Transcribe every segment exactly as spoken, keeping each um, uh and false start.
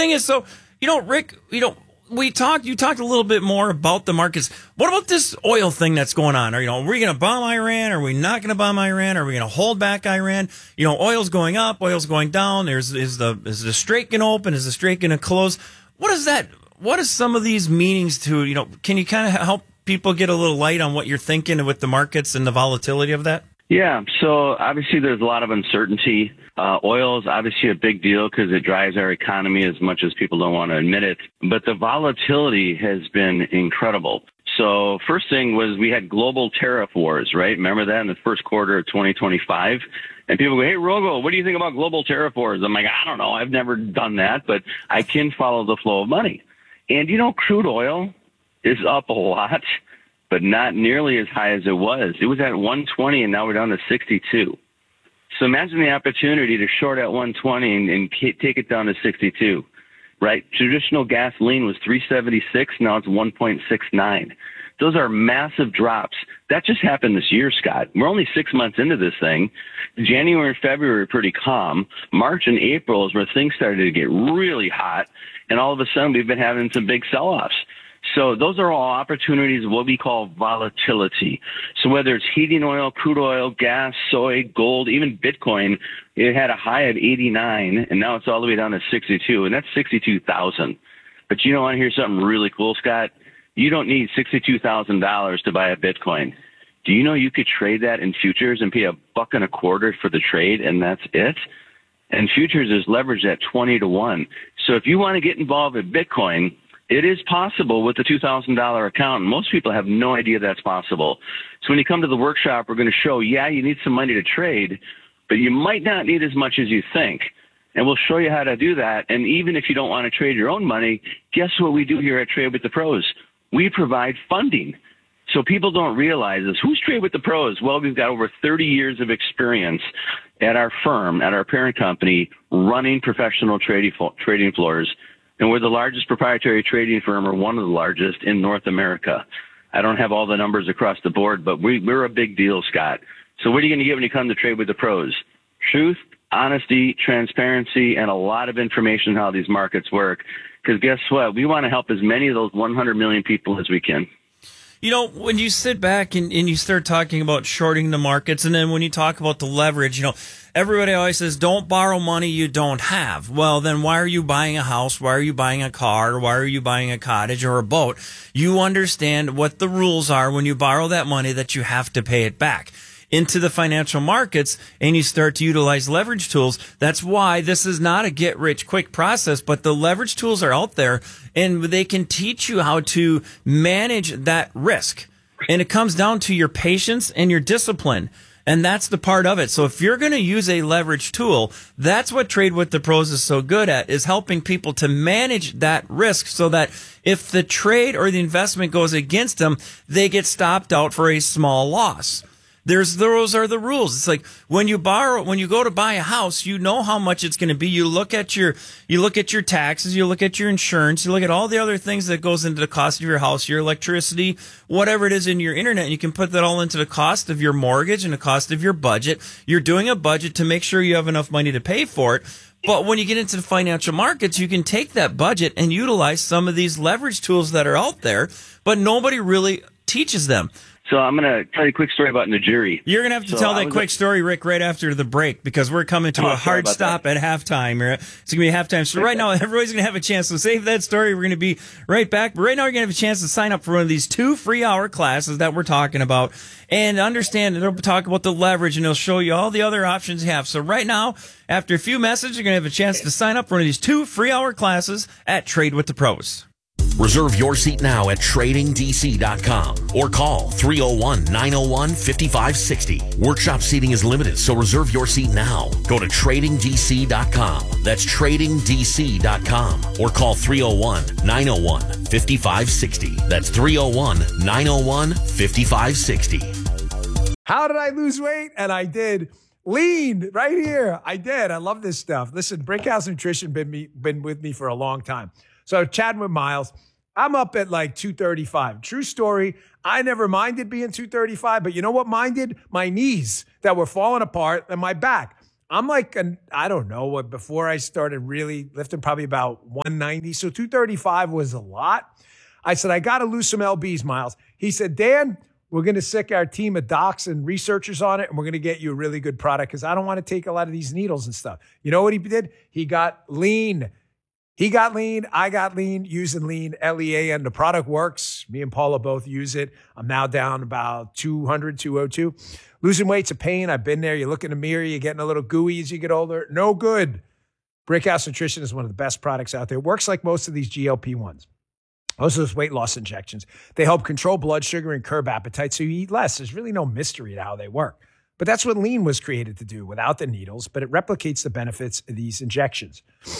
thing is, so, you know, Rick, you know, we talked, you talked a little bit more about the markets. What about this oil thing that's going on? Are, you know, are we going to bomb Iran? Are we not going to bomb Iran? Are we going to hold back Iran? You know, oil's going up, oil's going down. There's, is the, is the strait going to open? Is the strait going to close? What is that? What is some of these meanings to, you know, can you kind of help people get a little light on what you're thinking with the markets and the volatility of that? Yeah, so obviously there's a lot of uncertainty. Uh, oil is obviously a big deal because it drives our economy as much as people don't want to admit it. But the volatility has been incredible. So first thing was we had global tariff wars, right? Remember that in the first quarter of twenty twenty-five? And people go, hey, Rogo, what do you think about global tariff wars? I'm like, I don't know. I've never done that, but I can follow the flow of money. And, you know, crude oil is up a lot, but not nearly as high as it was. It was at one twenty, and now we're down to sixty-two. So imagine the opportunity to short at one twenty and, and take it down to sixty-two, right? Traditional gasoline was three seventy-six. Now it's one point six nine. Those are massive drops. That just happened this year, Scott. We're only six months into this thing. January and February were pretty calm. March and April is where things started to get really hot. And all of a sudden, we've been having some big sell-offs. So those are all opportunities of what we call volatility. So whether it's heating oil, crude oil, gas, soy, gold, even Bitcoin, it had a high of eighty-nine, and now it's all the way down to sixty-two, and that's sixty-two thousand. But you don't want to hear something really cool, Scott? You don't need sixty-two thousand dollars to buy a Bitcoin. Do you know you could trade that in futures and pay a buck and a quarter for the trade, and that's it? And futures is leveraged at twenty to one. So if you want to get involved with Bitcoin, it is possible with the two thousand dollars account. Most people have no idea that's possible. So when you come to the workshop, we're going to show, yeah, you need some money to trade, but you might not need as much as you think. And we'll show you how to do that. And even if you don't want to trade your own money, guess what we do here at Trade with the Pros? We provide funding. So people don't realize this. Who's Trade with the Pros? Well, we've got over thirty years of experience at our firm, at our parent company, running professional trading trading floors. And we're the largest proprietary trading firm, or one of the largest, in North America. I don't have all the numbers across the board, but we, we're a big deal, Scott. So what are you going to get when you come to Trade with the Pros? Truth, honesty, transparency, and a lot of information on how these markets work. Because guess what? We want to help as many of those one hundred million people as we can. You know, when you sit back and, and you start talking about shorting the markets, and then when you talk about the leverage, you know, everybody always says, don't borrow money you don't have. Well, then why are you buying a house? Why are you buying a car? Why are you buying a cottage or a boat? You understand what the rules are when you borrow that money, that you have to pay it back into the financial markets, and you start to utilize leverage tools. That's why this is not a get-rich-quick process, but the leverage tools are out there, and they can teach you how to manage that risk. And it comes down to your patience and your discipline, and that's the part of it. So if you're going to use a leverage tool, that's what Trade with the Pros is so good at, is helping people to manage that risk so that if the trade or the investment goes against them, they get stopped out for a small loss. There's those are the rules. It's like when you borrow, when you go to buy a house, you know how much it's going to be. You look at your, you look at your taxes, you look at your insurance, you look at all the other things that goes into the cost of your house, your electricity, whatever it is in your internet. And you can put that all into the cost of your mortgage and the cost of your budget. You're doing a budget to make sure you have enough money to pay for it. But when you get into the financial markets, you can take that budget and utilize some of these leverage tools that are out there, but nobody really teaches them. So I'm going to tell you a quick story about Najiri. You're going to have to so tell that quick a- story, Rick, right after the break, because we're coming to oh, a hard stop that. at halftime. It's going to be halftime. So right now, everybody's going to have a chance to save that story. We're going to be right back. But right now, you're going to have a chance to sign up for one of these two free-hour classes that we're talking about and understand, they'll talk about the leverage, and they'll show you all the other options you have. So right now, after a few messages, you're going to have a chance to sign up for one of these two free-hour classes at Trade with the Pros. Reserve your seat now at trading d c dot com or call three oh one, nine oh one, five five six oh. Workshop seating is limited, so reserve your seat now. Go to trading d c dot com. That's trading d c dot com or call three oh one, nine oh one, five five six oh. That's three oh one, nine oh one, five five six oh. How did I lose weight? And I did. Lean right here. I did. I love this stuff. Listen, Brinkhouse Nutrition been me, been with me for a long time. So chatting with Miles, I'm up at like two thirty-five. True story. I never minded being two thirty-five, but you know what minded? My knees that were falling apart and my back. I'm like, an, I don't know what, before I started really lifting, probably about one ninety. So two thirty-five was a lot. I said, I got to lose some L Bs, Miles. He said, Dan, we're going to sick our team of docs and researchers on it, and we're going to get you a really good product because I don't want to take a lot of these needles and stuff. You know what he did? He got lean. He got lean. I got lean using lean, L E A, and the product works. Me and Paula both use it. I'm now down about two hundred, two oh two. Losing weight's a pain. I've been there. You look in the mirror, you're getting a little gooey as you get older. No good. Brickhouse Nutrition is one of the best products out there. It works like most of these G L P ones. Most of those weight loss injections. They help control blood sugar and curb appetite so you eat less. There's really no mystery to how they work. But that's what lean was created to do without the needles, but it replicates the benefits of these injections.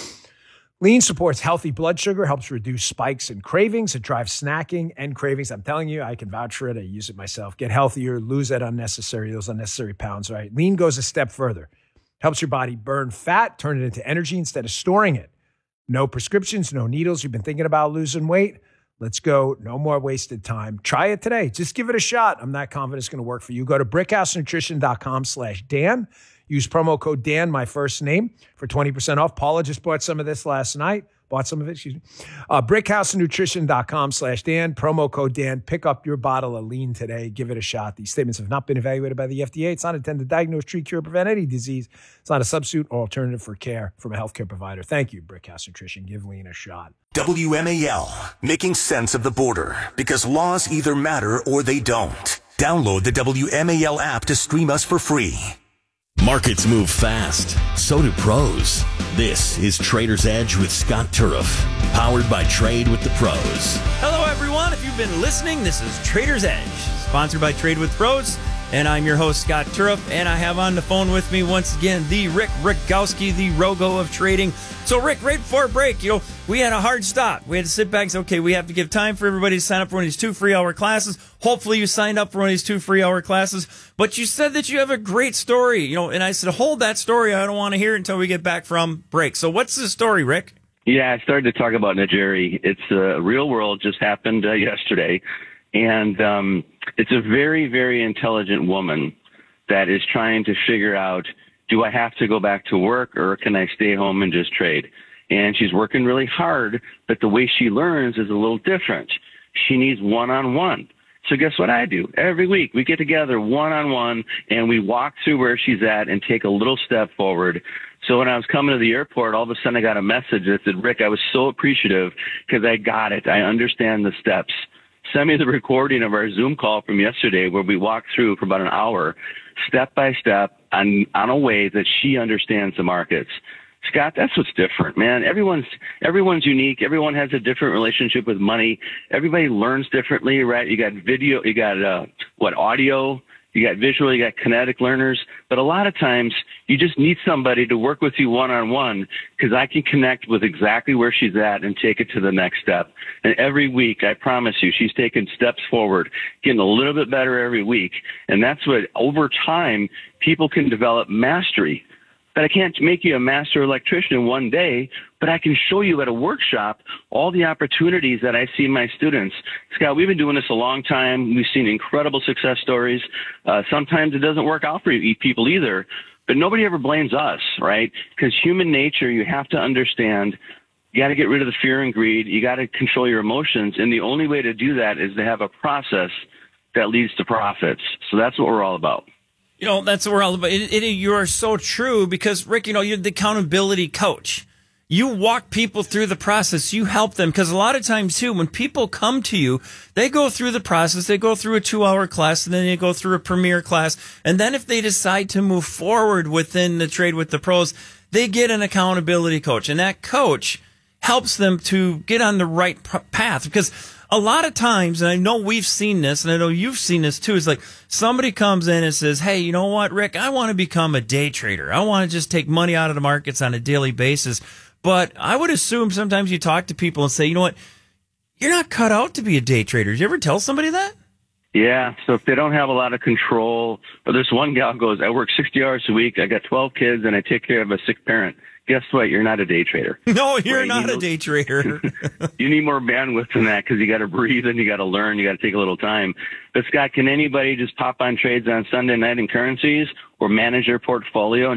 Lean supports healthy blood sugar, helps reduce spikes and cravings. It drives snacking and cravings. I'm telling you, I can vouch for it. I use it myself. Get healthier, lose that unnecessary, those unnecessary pounds, right? Lean goes a step further. Helps your body burn fat, turn it into energy instead of storing it. No prescriptions, no needles. You've been thinking about losing weight? Let's go. No more wasted time. Try it today. Just give it a shot. I'm not confident it's going to work for you. Go to brickhousenutrition.com slash Dan. Use promo code Dan, my first name, for twenty percent off. Paula just bought some of this last night. Bought some of it, excuse me. Uh, brickhousenutrition.com slash Dan. Promo code Dan. Pick up your bottle of lean today. Give it a shot. These statements have not been evaluated by the F D A. It's not intended to diagnose, treat, cure, or prevent any disease. It's not a substitute or alternative for care from a healthcare provider. Thank you, Brickhouse Nutrition. Give lean a shot. W M A L, making sense of the border, because laws either matter or they don't. Download the W M A L app to stream us for free. Markets move fast. So do pros. This is Trader's Edge with Scott Turriff, powered by Trade with the Pros. Hello, everyone. If you've been listening, this is Trader's Edge, sponsored by Trade with Pros. And I'm your host, Scott Turriff, and I have on the phone with me once again the Rick Rogowski, the Rogo of trading. So, Rick, right before break, you know, we had a hard stop. We had to sit back and say, okay, we have to give time for everybody to sign up for one of these two free-hour classes. Hopefully you signed up for one of these two free-hour classes. But you said that you have a great story, you know, and I said, hold that story. I don't want to hear it until we get back from break. So what's the story, Rick? Yeah, I started to talk about Najeri. It's a uh, real world, just happened uh, yesterday. And um, it's a very, very intelligent woman that is trying to figure out, do I have to go back to work or can I stay home and just trade? And she's working really hard, but the way she learns is a little different. She needs one-on-one. So guess what I do? Every week we get together one-on-one and we walk through where she's at and take a little step forward. So when I was coming to the airport, all of a sudden I got a message that said, Rick, I was so appreciative because I got it. I understand the steps. Send me the recording of our Zoom call from yesterday where we walked through for about an hour, step by step, on, on a way that she understands the markets. Scott, that's what's different, man. Everyone's everyone's unique. Everyone has a different relationship with money. Everybody learns differently, right? You got video, you got uh, what audio, you got visual, you got kinetic learners. But a lot of times you just need somebody to work with you one-on-one because I can connect with exactly where she's at and take it to the next step. And every week, I promise you, she's taking steps forward, getting a little bit better every week. And that's what, over time, people can develop mastery. But I can't make you a master electrician in one day, but I can show you at a workshop all the opportunities that I see in my students. Scott, we've been doing this a long time. We've seen incredible success stories. Uh, sometimes it doesn't work out for people either, but nobody ever blames us, right? Because human nature, you have to understand, you got to get rid of the fear and greed. You got to control your emotions. And the only way to do that is to have a process that leads to profits. So that's what we're all about. You know, that's what we're all about. It, it, you are so true because, Rick, you know, you're the accountability coach. You walk people through the process. You help them because a lot of times, too, when people come to you, they go through the process. They go through a two-hour class, and then they go through a premier class. And then if they decide to move forward within the Trade with the Pros, they get an accountability coach. And that coach helps them to get on the right path because a lot of times, and I know we've seen this, and I know you've seen this too, is like somebody comes in and says, hey, you know what, Rick, I want to become a day trader. I want to just take money out of the markets on a daily basis. But I would assume sometimes you talk to people and say, you know what, you're not cut out to be a day trader. Did you ever tell somebody that? Yeah, so if they don't have a lot of control, or this one gal goes, I work sixty hours a week, I got twelve kids, and I take care of a sick parent. Guess what? You're not a day trader. No, you're right? not you a day trader. You need more bandwidth than that because you got to breathe and you got to learn. You got to take a little time. But Scott, can anybody just pop on trades on Sunday night in currencies or manage their portfolio and just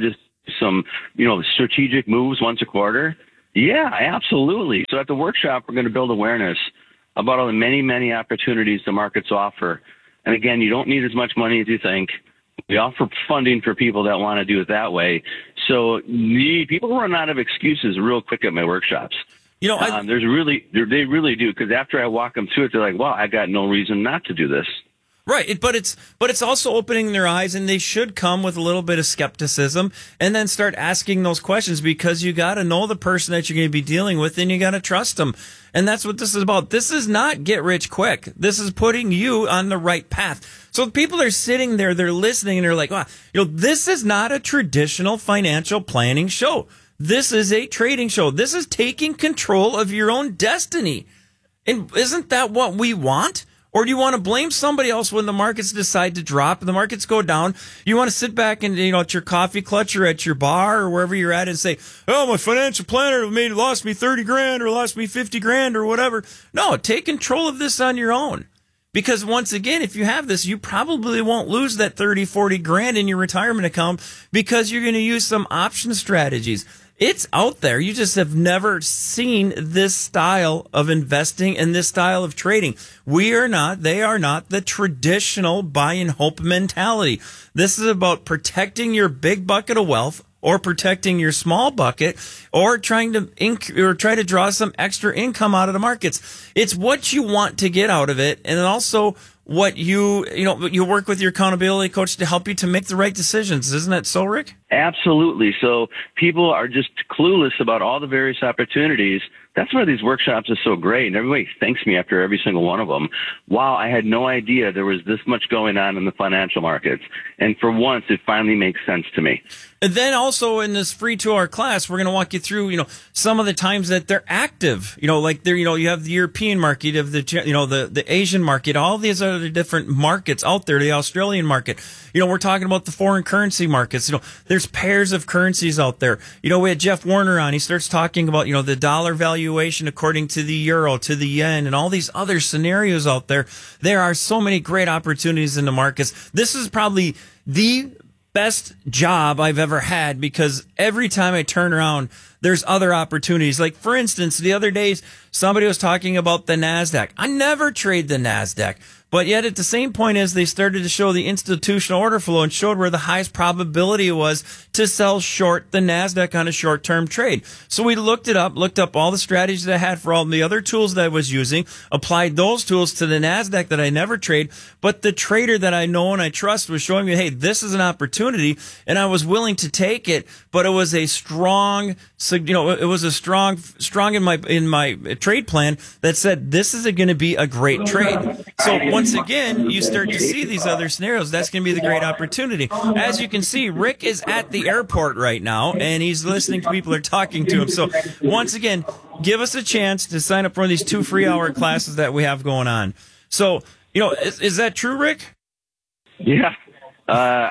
some, you know, strategic moves once a quarter? Yeah, absolutely. So at the workshop, we're going to build awareness about all the many, many opportunities the markets offer. And again, you don't need as much money as you think. We offer funding for people that want to do it that way. So the people run out of excuses real quick at my workshops. You know, I, um, there's really, they really do, because after I walk them through it, they're like, "Wow, I got no reason not to do this." Right, it, but it's but it's also opening their eyes, and they should come with a little bit of skepticism, and then start asking those questions, because you got to know the person that you're going to be dealing with, and you got to trust them, and that's what this is about. This is not get rich quick. This is putting you on the right path. So people are sitting there, they're listening, and they're like, "Wow, you know, this is not a traditional financial planning show. This is a trading show. This is taking control of your own destiny." And isn't that what we want? Or do you want to blame somebody else when the markets decide to drop and the markets go down? You want to sit back and, you know, at your coffee clutch or at your bar or wherever you're at and say, "Oh, my financial planner made lost me thirty grand or lost me fifty grand or whatever." No, take control of this on your own. Because once again, if you have this, you probably won't lose that thirty, forty grand in your retirement account, because you're going to use some option strategies. It's out there. You just have never seen this style of investing and this style of trading. We are not, they are not the traditional buy and hope mentality. This is about protecting your big bucket of wealth, or protecting your small bucket, or trying to inc- or try to draw some extra income out of the markets. It's what you want to get out of it, and also what you, you know, you work with your accountability coach to help you to make the right decisions. Isn't that so, Rick? Absolutely. So people are just clueless about all the various opportunities. That's why these workshops are so great. And everybody thanks me after every single one of them. Wow, I had no idea there was this much going on in the financial markets. And for once, it finally makes sense to me. And then also in this free two-hour class, we're going to walk you through, you know, some of the times that they're active. You know, like they're, you know, you have the European market, you have the, you know, the, the Asian market, all these other different markets out there, the Australian market. You know, we're talking about the foreign currency markets. You know, there's pairs of currencies out there. You know, we had Jeff Warner on. He starts talking about, you know, the dollar valuation according to the euro, to the yen, and all these other scenarios out there. There are so many great opportunities in the markets. This is probably the best job I've ever had, because every time I turn around, there's other opportunities. Like, for instance, the other days, somebody was talking about the NASDAQ. I never trade the NASDAQ. But yet at the same point as they started to show the institutional order flow and showed where the highest probability was to sell short the NASDAQ on a short-term trade. So we looked it up, looked up all the strategies that I had for all the other tools that I was using, applied those tools to the NASDAQ that I never trade. But the trader that I know and I trust was showing me, hey, this is an opportunity, and I was willing to take it, but it was a strong, you know, it was a strong, strong in my, in my trade plan that said, this is going to be a great trade. So once again, you start to see these other scenarios. That's going to be the great opportunity. As you can see, Rick is at the airport right now, and he's listening to people who are talking to him. So once again, give us a chance to sign up for these two free hour classes that we have going on. So, you know, is, is that true, Rick? Yeah. Uh,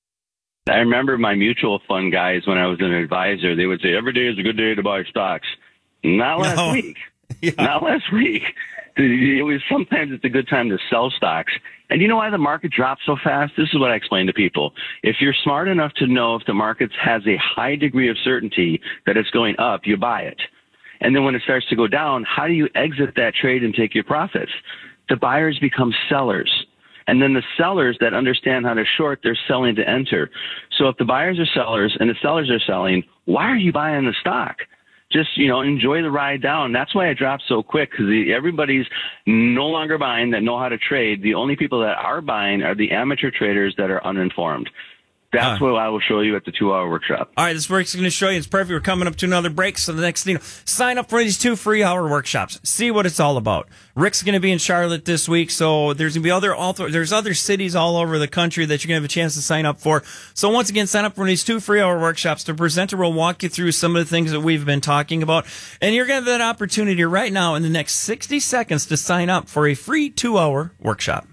I remember my mutual fund guys, when I was an advisor, they would say, every day is a good day to buy stocks. Not last No. week. Yeah. Not last week. It was, sometimes it's a good time to sell stocks. And you know why the market drops so fast? This is what I explain to people. If you're smart enough to know if the market has a high degree of certainty that it's going up, you buy it. And then when it starts to go down, how do you exit that trade and take your profits? The buyers become sellers. And then the sellers that understand how to short, they're selling to enter. So if the buyers are sellers and the sellers are selling, why are you buying the stock? Just, you know, enjoy the ride down. That's why it dropped so quick, because everybody's no longer buying that know how to trade. The only people that are buying are the amateur traders that are uninformed. That's Huh. what I will show you at the two-hour workshop. All right, this work's going to show you. It's perfect. We're coming up to another break. So the next thing, you know, sign up for these two free-hour workshops. See what it's all about. Rick's going to be in Charlotte this week, so there's going to be other author, there's other cities all over the country that you're going to have a chance to sign up for. So once again, sign up for these two free-hour workshops. The presenter will walk you through some of the things that we've been talking about, and you're going to have that opportunity right now in the next sixty seconds to sign up for a free two-hour workshop.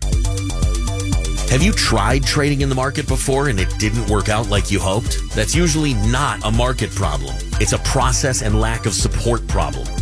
Have you tried trading in the market before and it didn't work out like you hoped? That's usually not a market problem. It's a process and lack of support problem.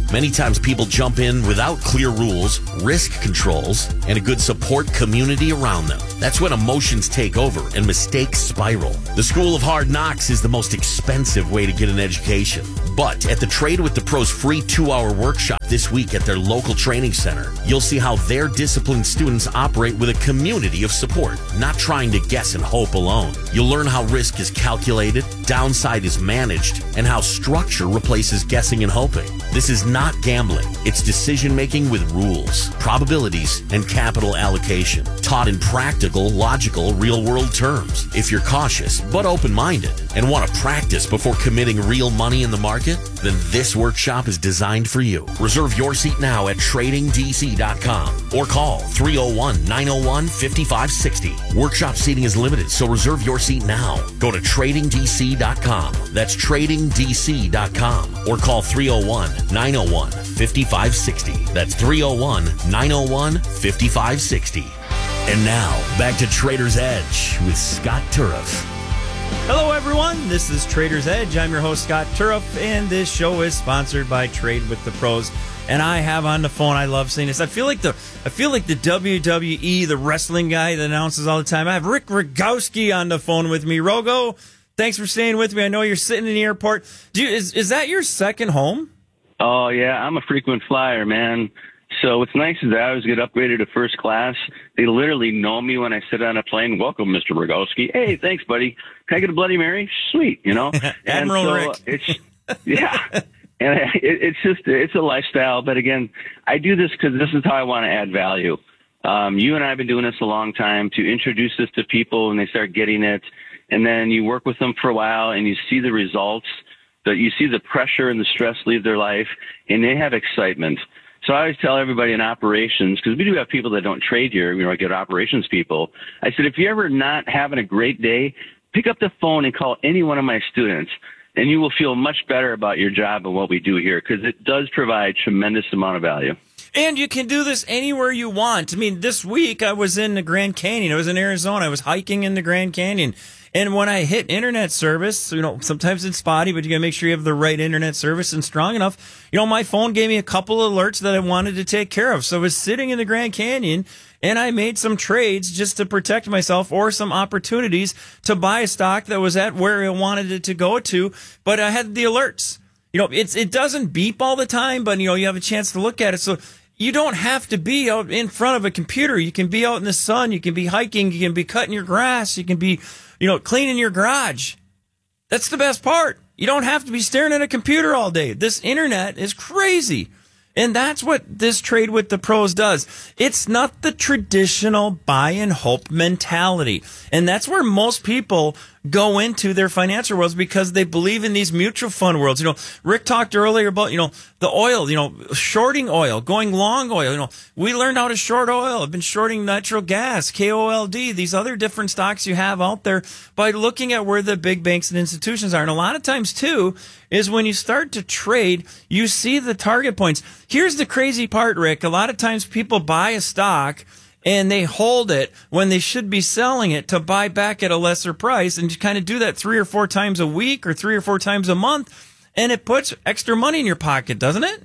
Many times people jump in without clear rules, risk controls, and a good support community around them. That's when emotions take over and mistakes spiral. The School of Hard Knocks is the most expensive way to get an education. But at the Trade with the Pros free two-hour workshop this week at their local training center, you'll see how their disciplined students operate with a community of support, not trying to guess and hope alone. You'll learn how risk is calculated, downside is managed, and how structure replaces guessing and hoping. This is not gambling. It's decision-making with rules, probabilities, and capital allocation, taught in practical, logical, real-world terms. If you're cautious but open-minded and want to practice before committing real money in the market, then this workshop is designed for you. Reserve your seat now at trading d c dot com or call three oh one, nine oh one, five five six oh. Workshop seating is limited, so reserve your seat now. Go to trading d c dot com. That's trading d c dot com or call three oh one, nine oh one, five five six oh. That's three oh one, nine oh one, five five six oh. And now, back to Trader's Edge with Scott Turrough. Hello, everyone. This is Trader's Edge. I'm your host, Scott Turrough, and this show is sponsored by Trade with the Pros. And I have on the phone, I love saying this, I feel like the I feel like the W W E, the wrestling guy that announces all the time. I have Rick Rogowski on the phone with me. Rogo, thanks for staying with me. I know you're sitting in the airport. Do you, is is that your second home? Oh, yeah, I'm a frequent flyer, man. So what's nice is that I always get upgraded to first class. They literally know me when I sit on a plane. Welcome, Mister Rogowski. Hey, thanks, buddy. Can I get a Bloody Mary? Sweet, you know. Admiral so Rick. It's yeah, and it, it's just it's a lifestyle. But again, I do this because this is how I want to add value. Um, you and I have been doing this a long time to introduce this to people, and they start getting it, and then you work with them for a while, and you see the results. That you see the pressure and the stress leave their life, and they have excitement. So I always tell everybody in operations, because we do have people that don't trade here, you know, I get operations people. I said, if you're ever not having a great day, pick up the phone and call any one of my students, and you will feel much better about your job and what we do here, because it does provide tremendous amount of value. And you can do this anywhere you want. I mean, this week I was in the Grand Canyon. I was in Arizona. I was hiking in the Grand Canyon. And when I hit internet service, you know, sometimes it's spotty, but you gotta make sure you have the right internet service and strong enough. You know, my phone gave me a couple of alerts that I wanted to take care of. So I was sitting in the Grand Canyon and I made some trades just to protect myself or some opportunities to buy a stock that was at where I wanted it to go to. But I had the alerts. You know, it's, it doesn't beep all the time, but you know, you have a chance to look at it. So you don't have to be out in front of a computer. You can be out in the sun. You can be hiking. You can be cutting your grass. You can be, you know, cleaning your garage. That's the best part. You don't have to be staring at a computer all day. This internet is crazy. And that's what this Trade with the Pros does. It's not the traditional buy and hope mentality. And that's where most people go into their financial worlds because they believe in these mutual fund worlds. You know, Rick talked earlier about, you know, the oil, you know, shorting oil, going long oil. You know, we learned how to short oil. I've been shorting natural gas, K O L D, these other different stocks you have out there by looking at where the big banks and institutions are. And a lot of times too is when you start to trade, you see the target points. Here's the crazy part, Rick. A lot of times people buy a stock and they hold it when they should be selling it to buy back at a lesser price, and you kind of do that three or four times a week or three or four times a month, and it puts extra money in your pocket, doesn't it?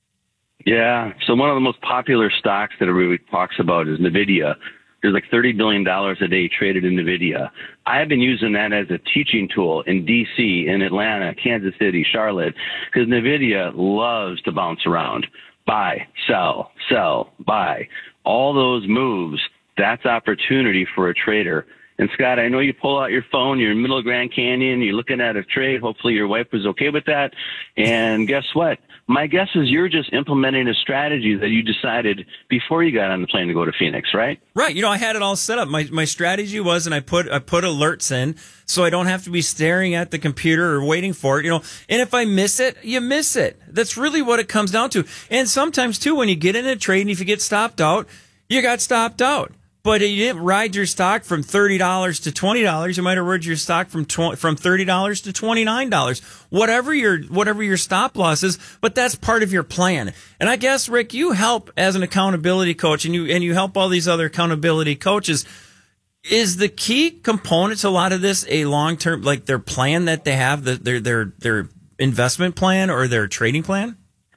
Yeah. So one of the most popular stocks that everybody talks about is NVIDIA. There's like thirty billion dollars a day traded in NVIDIA. I have been using that as a teaching tool in D C, in Atlanta, Kansas City, Charlotte, because NVIDIA loves to bounce around. Buy, sell, sell, buy. All those moves, that's opportunity for a trader. And Scott, I know you pull out your phone, you're in the middle of Grand Canyon, you're looking at a trade. Hopefully your wife was okay with that. And guess what? My guess is you're just implementing a strategy that you decided before you got on the plane to go to Phoenix, right? Right. You know, I had it all set up. My my strategy was, and I put I put alerts in so I don't have to be staring at the computer or waiting for it, you know. And if I miss it, you miss it. That's really what it comes down to. And sometimes too, when you get in a trade and if you get stopped out, you got stopped out. But you didn't ride your stock from thirty dollars to twenty dollars. You might have rode your stock from twenty, from thirty dollars to twenty-nine dollars. Whatever your whatever your stop loss is, but that's part of your plan. And I guess, Rick, you help as an accountability coach, and you and you help all these other accountability coaches. Is the key component to a lot of this a long-term, like their plan that they have, the, their their their investment plan or their trading plan?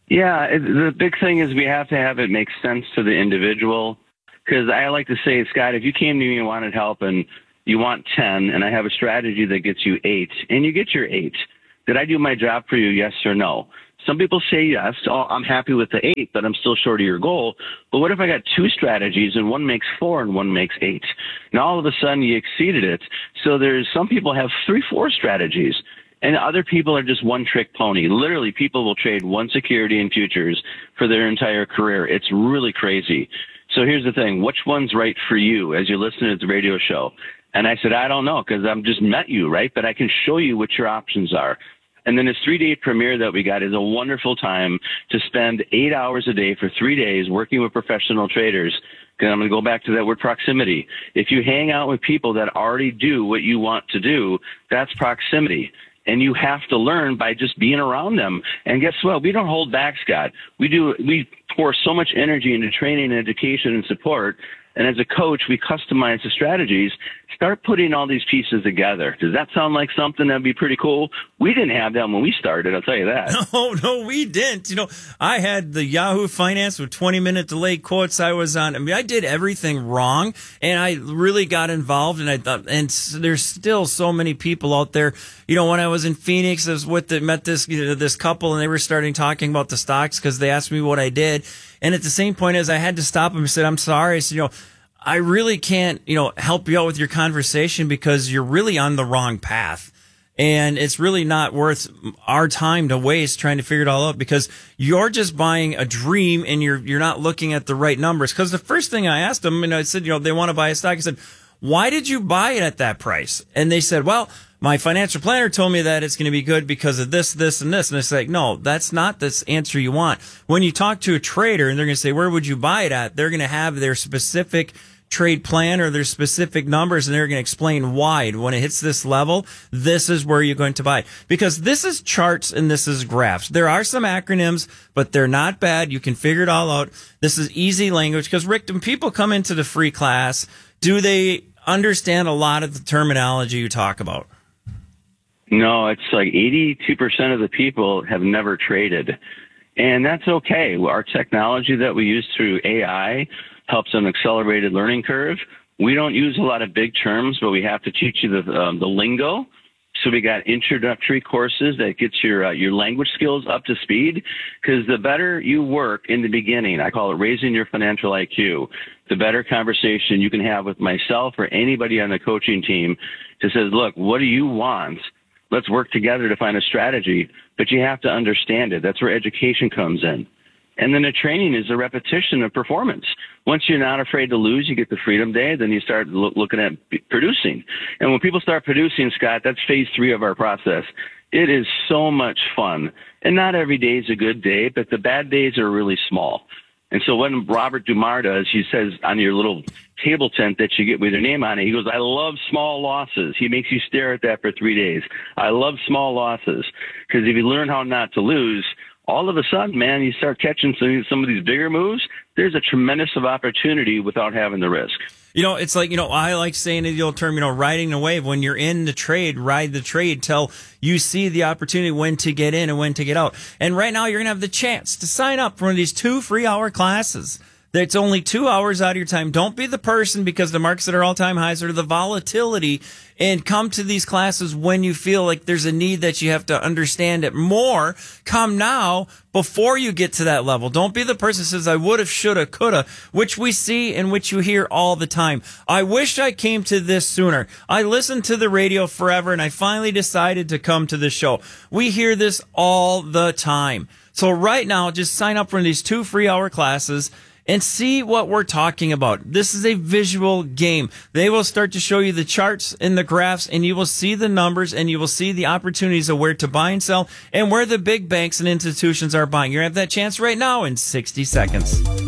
Yeah, it, the big thing is we have to have it make sense to the individual. Because I like to say, Scott, if you came to me and wanted help and you want ten, and I have a strategy that gets you eight, and you get your eight, did I do my job for you, yes or no? Some people say yes, oh, I'm happy with the eight, but I'm still short of your goal. But what if I got two strategies and one makes four and one makes eight? Now all of a sudden you exceeded it. So there's some people have three, four strategies. And other people are just one-trick pony. Literally, people will trade one security in futures for their entire career. It's really crazy. So here's the thing. Which one's right for you as you're listening to the radio show? And I said, I don't know, because I've just met you, right? But I can show you what your options are. And then this three-day premiere that we got is a wonderful time to spend eight hours a day for three days working with professional traders. And I'm going to go back to that word proximity. If you hang out with people that already do what you want to do, that's proximity. And you have to learn by just being around them. And guess what? We don't hold back, Scott. We do. We pour so much energy into training and education and support. And as a coach, we customize the strategies. Start putting all these pieces together. Does that sound like something that'd be pretty cool? We didn't have that when we started, I'll tell you that. No, no, we didn't. You know, I had the Yahoo Finance with twenty minute delay quotes. I was on. I mean, I did everything wrong, and I really got involved. And I thought, and there's still so many people out there. You know, when I was in Phoenix, I was with the, met this you know, this couple, and they were starting talking about the stocks because they asked me what I did. And at the same point as I had to stop them and said, I'm sorry. I said, you know, I really can't, you know, help you out with your conversation because you're really on the wrong path. And it's really not worth our time to waste trying to figure it all out because you're just buying a dream and you're, you're not looking at the right numbers. Because the first thing I asked them, and I said, you know, they want to buy a stock. I said, why did you buy it at that price? And they said, well, my financial planner told me that it's going to be good because of this, this, and this. And it's like, no, that's not the answer you want. When you talk to a trader and they're going to say, where would you buy it at? They're going to have their specific trade plan or their specific numbers, and they're going to explain why. When it hits this level, this is where you're going to buy. Because this is charts and this is graphs. There are some acronyms, but they're not bad. You can figure it all out. This is easy language. Because, Rick, when people come into the free class, do they understand a lot of the terminology you talk about? No, it's like eighty-two percent of the people have never traded. And that's okay. Our technology that we use through A I helps an accelerated learning curve. We don't use a lot of big terms, but we have to teach you the um, the lingo. So we got introductory courses that gets your uh, your language skills up to speed. Because the better you work in the beginning, I call it raising your financial I Q, the better conversation you can have with myself or anybody on the coaching team that says, look, what do you want? Let's work together to find a strategy, but you have to understand it. That's where education comes in. And then the training is a repetition of performance. Once you're not afraid to lose, you get the Freedom Day, then you start lo- looking at b- producing. And when people start producing, Scott, that's phase three of our process. It is so much fun. And not every day is a good day, but the bad days are really small. And so when Robert Dumar does, he says on your little table tent that you get with your name on it, he goes, I love small losses. He makes you stare at that for three days. I love small losses because if you learn how not to lose, all of a sudden, man, you start catching some, some of these bigger moves. There's a tremendous of opportunity without having the risk. You know, it's like, you know, I like saying the old term, you know, riding the wave. When you're in the trade, ride the trade till you see the opportunity when to get in and when to get out. And right now, you're going to have the chance to sign up for one of these two free hour classes. It's only two hours out of your time. Don't be the person because the markets at all-time highs or the volatility, and come to these classes when you feel like there's a need that you have to understand it more. Come now before you get to that level. Don't be the person that says, I would have, should have, could have, which we see and which you hear all the time. I wish I came to this sooner. I listened to the radio forever, and I finally decided to come to this show. We hear this all the time. So right now, just sign up for these two free hour classes and see what we're talking about. This is a visual game. They will start to show you the charts and the graphs, and you will see the numbers, and you will see the opportunities of where to buy and sell and where the big banks and institutions are buying. You're going to have that chance right now in sixty seconds.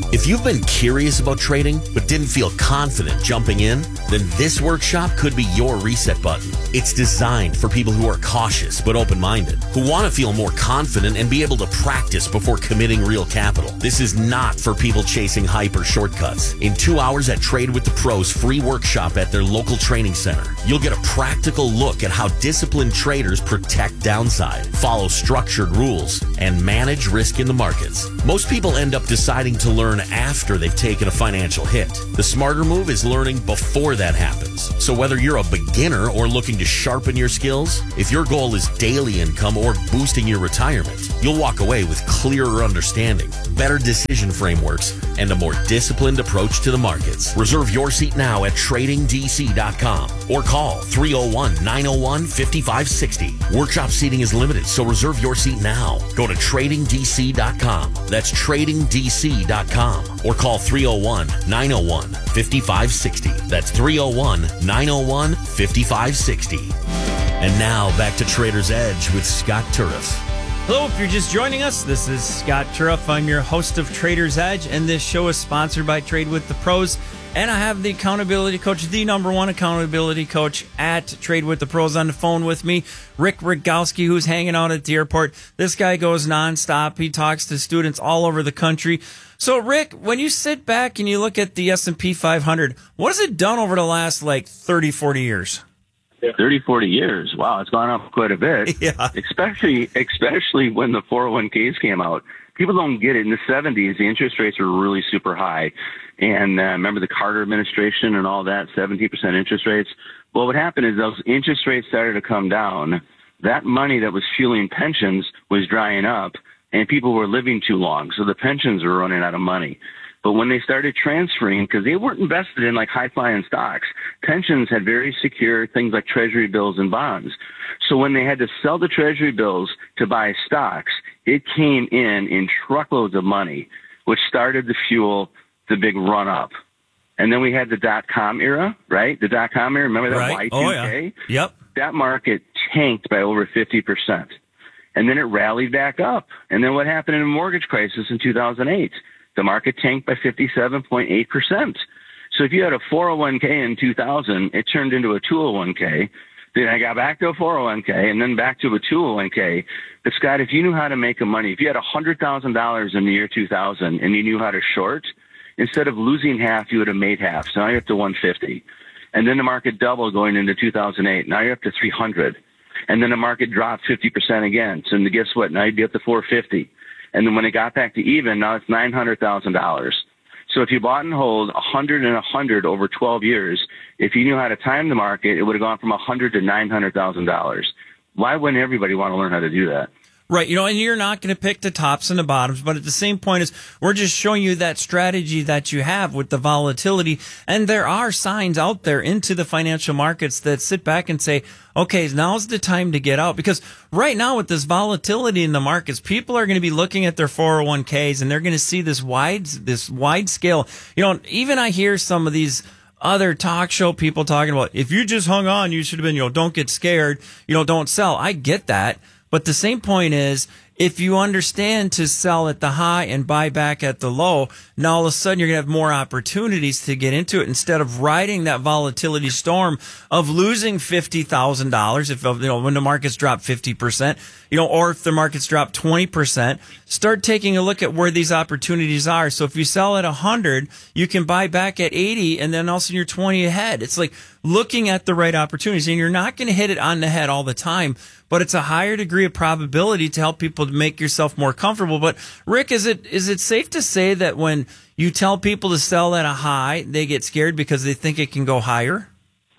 If you've been curious about trading but didn't feel confident jumping in, then this workshop could be your reset button. It's designed for people who are cautious but open-minded, who want to feel more confident and be able to practice before committing real capital. This is not for people chasing hype or shortcuts. In two hours at Trade with the Pros free workshop at their local training center, you'll get a practical look at how disciplined traders protect downside, follow structured rules, and manage risk in the markets. Most people end up deciding to learn after they've taken a financial hit. The smarter move is learning before that happens. So whether you're a beginner or looking to sharpen your skills, if your goal is daily income or boosting your retirement, you'll walk away with clearer understanding, better decision frameworks, and a more disciplined approach to the markets. Reserve your seat now at trading d c dot com or call three oh one, nine oh one, five five six oh. Workshop seating is limited, so reserve your seat now. Go to trading d c dot com. That's trading d c dot com or call three oh one, nine oh one, five five six oh. That's three oh one, nine oh one, five five six oh. And now back to Trader's Edge with Scott Turif. Hello, if you're just joining us, this is Scott Turif. I'm your host of Trader's Edge, and this show is sponsored by Trade with the Pros. And I have the accountability coach, the number one accountability coach at Trade with the Pros on the phone with me, Rick Rogowski, who's hanging out at the airport. This guy goes nonstop. He talks to students all over the country. So, Rick, when you sit back and you look at the S and P five hundred, what has it done over the last, like, thirty, forty years? thirty, forty years. Wow, it's gone up quite a bit. Yeah. Especially, especially when the four oh one k's came out. People don't get it. In the seventies, the interest rates were really super high. And uh, remember the Carter administration and all that, seventeen percent interest rates? Well, what happened is those interest rates started to come down. That money that was fueling pensions was drying up, and people were living too long. So the pensions were running out of money. But when they started transferring, because they weren't invested in like high-flying stocks, pensions had very secure things like treasury bills and bonds. So when they had to sell the treasury bills to buy stocks, it came in in truckloads of money, which started to fuel the big run-up. And then we had the dot-com era, right? The dot-com era, remember that Right. Y two K? Oh, yeah. Yep. That market tanked by over fifty percent. And then it rallied back up. And then what happened in the mortgage crisis in two thousand eight? The market tanked by fifty-seven point eight percent. So if you had a four oh one k in two thousand, it turned into a two oh one k. Then I got back to a four oh one k and then back to a two oh one k. But Scott, if you knew how to make a money, if you had one hundred thousand dollars in the year two thousand and you knew how to short, instead of losing half, you would have made half. So now you're up to one hundred fifty. And then the market doubled going into two thousand eight. Now you're up to three hundred. And then the market dropped fifty percent again. So guess what? Now you'd be up to four hundred fifty. And then when it got back to even, now it's nine hundred thousand dollars. So if you bought and hold one hundred and one hundred over twelve years, if you knew how to time the market, it would have gone from one hundred to nine hundred thousand dollars. Why wouldn't everybody want to learn how to do that? Right, you know, and you're not going to pick the tops and the bottoms, but at the same point is we're just showing you that strategy that you have with the volatility, and there are signs out there into the financial markets that sit back and say, okay, now's the time to get out, because right now with this volatility in the markets, people are going to be looking at their four oh one k's and they're going to see this wide, this wide scale. You know, even I hear some of these other talk show people talking about, if you just hung on, you should have been, you know, don't get scared, you know, don't sell. I get that. But the same point is, if you understand to sell at the high and buy back at the low, now all of a sudden you're going to have more opportunities to get into it instead of riding that volatility storm of losing fifty thousand dollars if, you know, when the markets drop fifty percent, you know, or if the markets drop twenty percent. Start taking a look at where these opportunities are. So if you sell at one hundred, you can buy back at eighty, and then also you're twenty ahead. It's like looking at the right opportunities, and you're not going to hit it on the head all the time, but it's a higher degree of probability to help people to make yourself more comfortable. But Rick, is it is it safe to say that when you tell people to sell at a high, they get scared because they think it can go higher?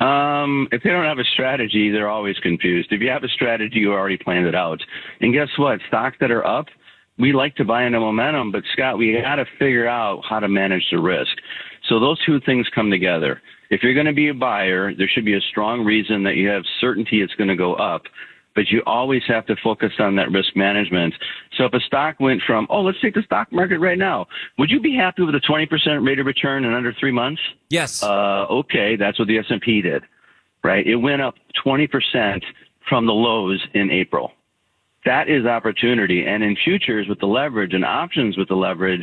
Um, if they don't have a strategy, they're always confused. If you have a strategy, you already planned it out. And guess what? Stocks that are up, we like to buy into momentum, but Scott, we got to figure out how to manage the risk. So those two things come together. If you're going to be a buyer, there should be a strong reason that you have certainty it's going to go up. But you always have to focus on that risk management. So if a stock went from, oh, let's take the stock market right now. Would you be happy with a twenty percent rate of return in under three months? Yes. Uh, okay, that's what the S and P did, right? It went up twenty percent from the lows in April. That is opportunity. And in futures with the leverage and options with the leverage,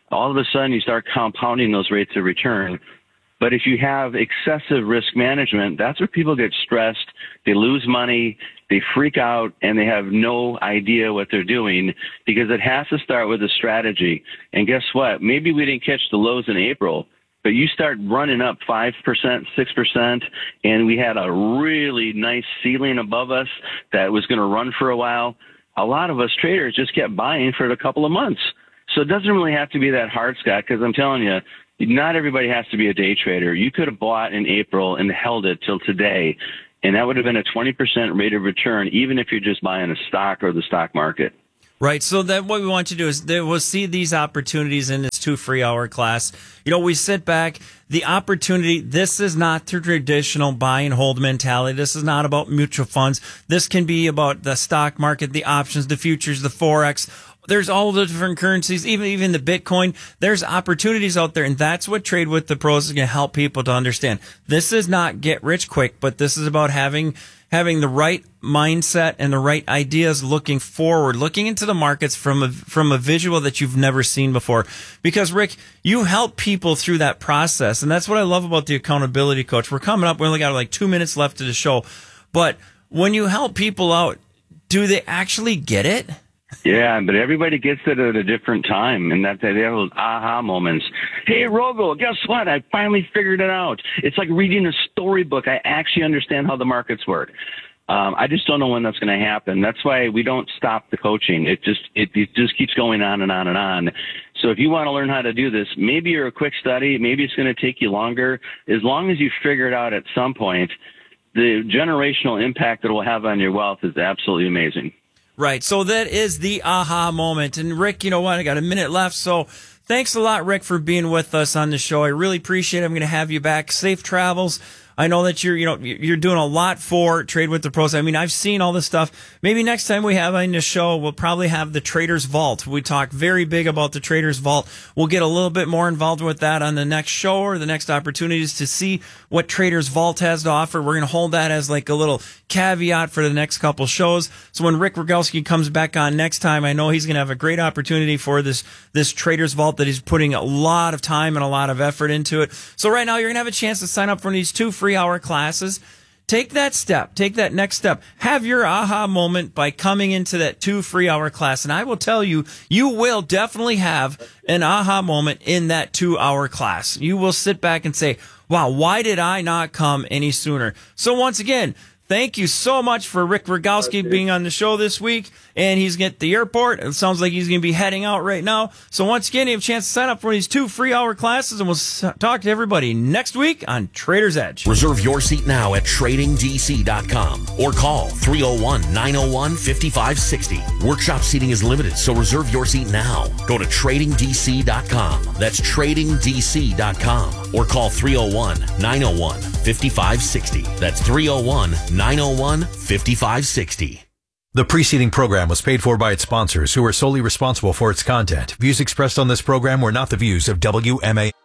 all of a sudden you start compounding those rates of return. But if you have excessive risk management, that's where people get stressed. They lose money, they freak out, and they have no idea what they're doing, because it has to start with a strategy. And guess what? Maybe we didn't catch the lows in April, but you start running up five percent, six percent, and we had a really nice ceiling above us that was going to run for a while. A lot of us traders just kept buying for a couple of months. So it doesn't really have to be that hard, Scott, because I'm telling you, not everybody has to be a day trader. You could have bought in April and held it till today, and that would have been a twenty percent rate of return, even if you're just buying a stock or the stock market. Right. So then what we want to do is we'll see these opportunities in this two free hour class. You know, we sit back, the opportunity, this is not the traditional buy and hold mentality. This is not about mutual funds. This can be about the stock market, the options, the futures, the Forex. There's all the different currencies, even even the Bitcoin. There's opportunities out there, and that's what Trade with the Pros is going to help people to understand. This is not get rich quick, but this is about having having the right mindset and the right ideas looking forward, looking into the markets from a, from a visual that you've never seen before. Because, Rick, you help people through that process, and that's what I love about the Accountability Coach. We're coming up. We only got like two minutes left of the show. But when you help people out, do they actually get it? Yeah, but everybody gets it at a different time, and that they have those aha moments. Hey, Rogo, guess what? I finally figured it out. It's like reading a storybook. I actually understand how the markets work. Um, I just don't know when that's going to happen. That's why we don't stop the coaching. It just it, it just keeps going on and on and on. So if you want to learn how to do this, maybe you're a quick study. Maybe it's going to take you longer. As long as you figure it out at some point, the generational impact that it will have on your wealth is absolutely amazing. Right. So that is the aha moment. And Rick, you know what? I got a minute left. So thanks a lot, Rick, for being with us on the show. I really appreciate it. I'm going to have you back. Safe travels. I know that you're, you know, you're doing a lot for Trade with the Pros. I mean, I've seen all this stuff. Maybe next time we have on the show, we'll probably have the Trader's Vault. We talk very big about the Trader's Vault. We'll get a little bit more involved with that on the next show or the next opportunities to see what Trader's Vault has to offer. We're going to hold that as like a little caveat for the next couple shows. So when Rick Rogalski comes back on next time, I know he's going to have a great opportunity for this, this Trader's Vault that he's putting a lot of time and a lot of effort into it. So right now you're going to have a chance to sign up for these two free hour classes. Take that step. Take that next step. Have your aha moment by coming into that two free hour class. And I will tell you, you will definitely have an aha moment in that two hour class. You will sit back and say, wow, why did I not come any sooner? So once again, thank you so much for Rick Rogalski being on the show this week. And he's at the airport. It sounds like he's going to be heading out right now. So once again, you have a chance to sign up for these two free hour classes, and we'll talk to everybody next week on Trader's Edge. Reserve your seat now at trading d c dot com or call three oh one, nine oh one, five five six oh. Workshop seating is limited, so reserve your seat now. Go to trading d c dot com. That's trading d c dot com or call three oh one, nine oh one, five five six oh. That's three oh one, nine oh one, five five six oh. The preceding program was paid for by its sponsors, who are solely responsible for its content. Views expressed on this program were not the views of W M A.